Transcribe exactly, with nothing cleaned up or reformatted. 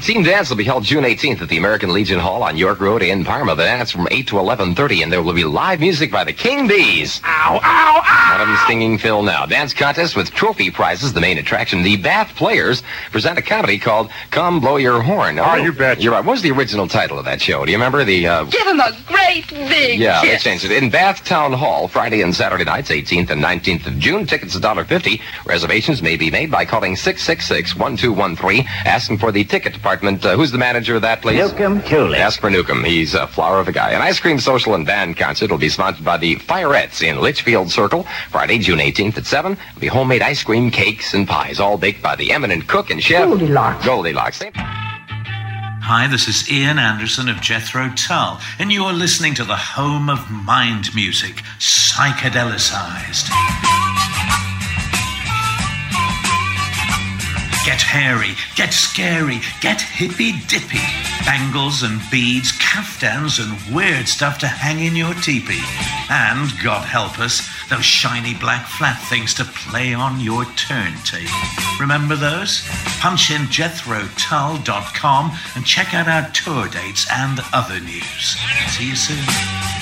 Team Dance will be held June eighteenth at the American Legion Hall on York Road in Parma. The dance from eight to eleven thirty, and there will be live music by the King Bees. Ow, ow, ow! One of them stinging Phil now. Dance contest with trophy prizes, the main attraction. The Bath Players present a comedy called Come Blow Your Horn. Oh, you bet. You're right. What was the original title of that show? Do you remember? The uh, Give him a great big Yeah, kiss. they changed it. In Bath Town Hall, Friday and Saturday nights, eighteenth and nineteenth of June. Tickets one dollar fifty. Reservations may be made by calling six six six, one two one three, asking for the ticket department. Uh, who's the manager of that place? Newcomb Cooley. Ask for Newcomb. He's a flower of a guy. An ice cream social and band concert will be sponsored by the Fireettes in Litchfield Circle. Friday, June eighteenth at seven. Will be homemade ice cream, cakes, and pies, all baked by the eminent cook and chef Goldilocks. Goldilocks. Hi, this is Ian Anderson of Jethro Tull, and you're listening to the home of mind music, psychedelicized. Get hairy, get scary, get hippy-dippy. Bangles and beads, caftans and weird stuff to hang in your teepee. And, God help us, those shiny black flat things to play on your turntable. Remember those? Punch in jethro tull dot com and check out our tour dates and other news. See you soon.